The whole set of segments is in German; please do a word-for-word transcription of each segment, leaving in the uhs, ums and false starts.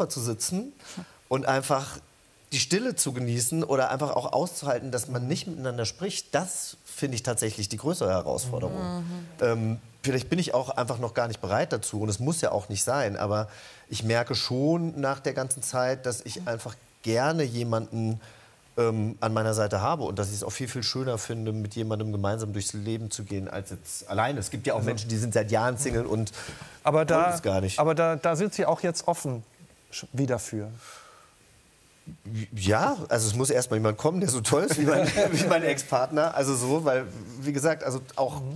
Sofa zu sitzen und einfach die Stille zu genießen oder einfach auch auszuhalten, dass man nicht miteinander spricht, das finde ich tatsächlich die größere Herausforderung. Mhm. Ähm, vielleicht bin ich auch einfach noch gar nicht bereit dazu und es muss ja auch nicht sein, aber ich merke schon nach der ganzen Zeit, dass ich einfach gerne jemanden ähm, an meiner Seite habe und dass ich es auch viel, viel schöner finde, mit jemandem gemeinsam durchs Leben zu gehen, als jetzt alleine. Es gibt ja auch also, Menschen, die sind seit Jahren Single und aber da, wollen es gar nicht. Aber da, da sind Sie auch jetzt offen wieder für. Ja, also es muss erst mal jemand kommen, der so toll ist wie mein, wie mein Ex-Partner. Also so, weil, wie gesagt, also auch, mhm.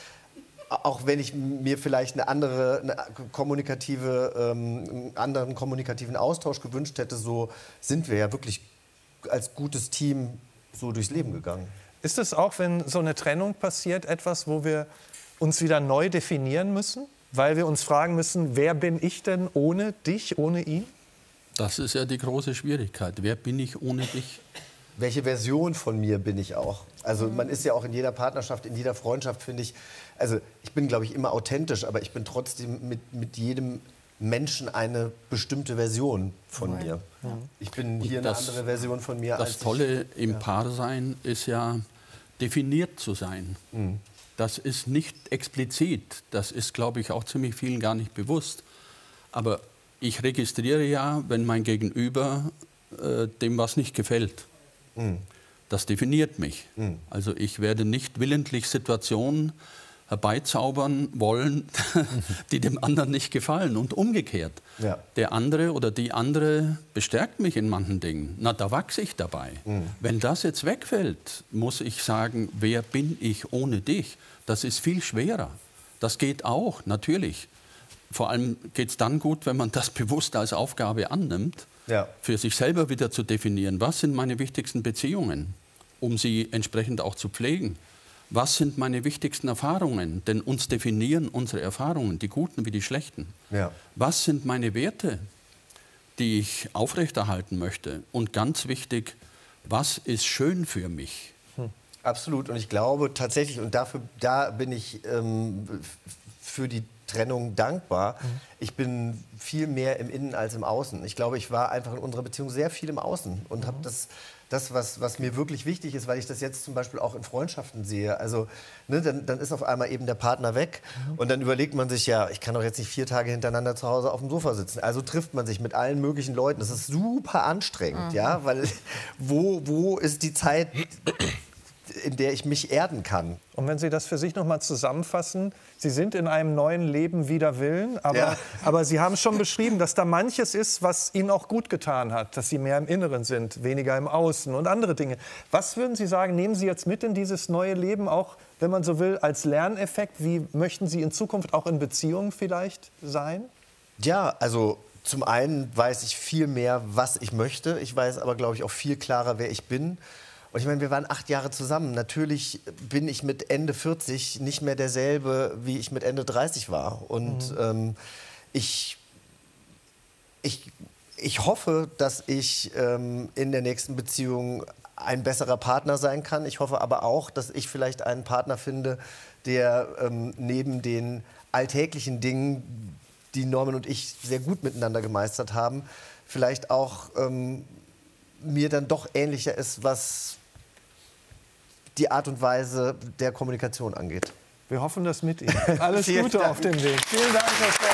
auch wenn ich mir vielleicht eine andere, eine kommunikative, ähm, einen anderen kommunikativen Austausch gewünscht hätte, so sind wir ja wirklich als gutes Team so durchs Leben gegangen. Ist es auch, wenn so eine Trennung passiert, etwas, wo wir uns wieder neu definieren müssen? Weil wir uns fragen müssen, wer bin ich denn ohne dich, ohne ihn? Das ist ja die große Schwierigkeit. Wer bin ich ohne dich? Welche Version von mir bin ich auch? Also man ist ja auch in jeder Partnerschaft, in jeder Freundschaft, finde ich, also ich bin, glaube ich, immer authentisch, aber ich bin trotzdem mit, mit jedem Menschen eine bestimmte Version von mir. Ja. Ich bin hier das, eine andere Version von mir. Das als Tolle ich, im ja. Paarsein ist ja, definiert zu sein. Mhm. Das ist nicht explizit. Das ist, glaube ich, auch ziemlich vielen gar nicht bewusst. Aber ich registriere ja, wenn mein Gegenüber äh, dem was nicht gefällt. Mhm. Das definiert mich. Mhm. Also ich werde nicht willentlich Situationen herbeizaubern wollen, die dem anderen nicht gefallen und umgekehrt. Ja. Der andere oder die andere bestärkt mich in manchen Dingen. Na, da wachse ich dabei. Mhm. Wenn das jetzt wegfällt, muss ich sagen, wer bin ich ohne dich? Das ist viel schwerer. Das geht auch, natürlich. Vor allem geht es dann gut, wenn man das bewusst als Aufgabe annimmt, ja. für sich selber wieder zu definieren. Was sind meine wichtigsten Beziehungen, um sie entsprechend auch zu pflegen? Was sind meine wichtigsten Erfahrungen? Denn uns definieren unsere Erfahrungen, die guten wie die schlechten. Ja. Was sind meine Werte, die ich aufrechterhalten möchte? Und ganz wichtig, was ist schön für mich? Hm. Absolut. Und ich glaube tatsächlich, und dafür da bin ich ähm, für die Trennung dankbar. Mhm. Ich bin viel mehr im Innen als im Außen. Ich glaube, ich war einfach in unserer Beziehung sehr viel im Außen und mhm. habe das, das was, was mir wirklich wichtig ist, weil ich das jetzt zum Beispiel auch in Freundschaften sehe. Also, ne, dann, dann ist auf einmal eben der Partner weg mhm. und dann überlegt man sich, ja, ich kann doch jetzt nicht vier Tage hintereinander zu Hause auf dem Sofa sitzen. Also trifft man sich mit allen möglichen Leuten. Das ist super anstrengend, mhm. ja, weil wo, wo ist die Zeit, in der ich mich erden kann? Und wenn Sie das für sich noch mal zusammenfassen, Sie sind in einem neuen Leben wider Willen, aber, ja. aber Sie haben schon beschrieben, dass da manches ist, was Ihnen auch gut getan hat, dass Sie mehr im Inneren sind, weniger im Außen und andere Dinge. Was würden Sie sagen, nehmen Sie jetzt mit in dieses neue Leben, auch, wenn man so will, als Lerneffekt? Wie möchten Sie in Zukunft auch in Beziehungen vielleicht sein? Ja, also zum einen weiß ich viel mehr, was ich möchte. Ich weiß aber, glaube ich, auch viel klarer, wer ich bin. Und ich meine, wir waren acht Jahre zusammen. Natürlich bin ich mit Ende vierzig nicht mehr derselbe, wie ich mit Ende dreißig war. Und mhm. ähm, ich, ich, ich hoffe, dass ich ähm, in der nächsten Beziehung ein besserer Partner sein kann. Ich hoffe aber auch, dass ich vielleicht einen Partner finde, der ähm, neben den alltäglichen Dingen, die Norman und ich sehr gut miteinander gemeistert haben, vielleicht auch ähm, mir dann doch ähnlicher ist, was die Art und Weise der Kommunikation angeht. Wir hoffen das mit Ihnen. Alles Gute Dank. Auf dem Weg. Vielen Dank, Herr Stock.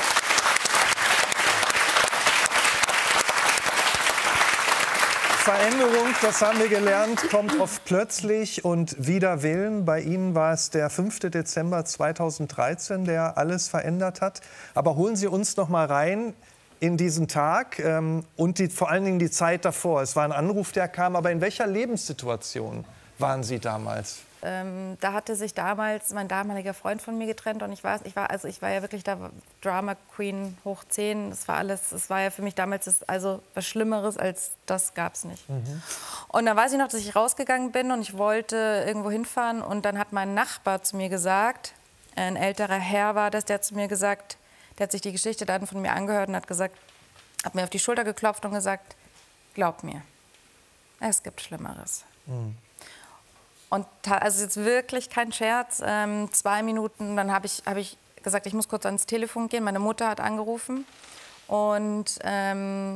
Veränderung, das haben wir gelernt, kommt oft plötzlich und wider Willen. Bei Ihnen war es der fünfte Dezember zweitausenddreizehn, der alles verändert hat. Aber holen Sie uns noch mal rein in diesen Tag ähm, und die, vor allen Dingen die Zeit davor. Es war ein Anruf, der kam, aber in welcher Lebenssituation waren Sie damals? Ähm, da hatte sich damals mein damaliger Freund von mir getrennt und ich war, ich war, also ich war ja wirklich da Drama Queen hoch zehn. Das war alles, es war ja für mich damals das, also was Schlimmeres als das gab es nicht. Mhm. Und dann weiß ich noch, dass ich rausgegangen bin und ich wollte irgendwo hinfahren und dann hat mein Nachbar zu mir gesagt, ein älterer Herr war das, der hat zu mir gesagt, der hat sich die Geschichte dann von mir angehört und hat gesagt, hat mir auf die Schulter geklopft und gesagt, glaub mir, es gibt Schlimmeres. Mhm. Und also jetzt wirklich kein Scherz, ähm, zwei Minuten, dann habe ich, hab ich gesagt, ich muss kurz ans Telefon gehen. Meine Mutter hat angerufen und ähm,